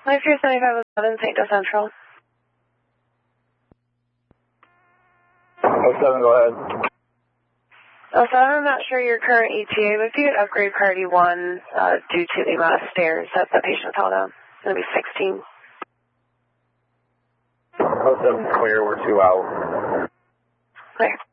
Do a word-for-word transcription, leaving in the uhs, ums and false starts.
Life Year seventy-five eleven, Saint Joe Central. oh seven, go ahead. Oh seven, I'm not sure your current E T A, but if you could upgrade priority one uh, due to the amount of stairs that the patient fell down, it's going to be sixteen. oh seven, clear, we're two out. Clear.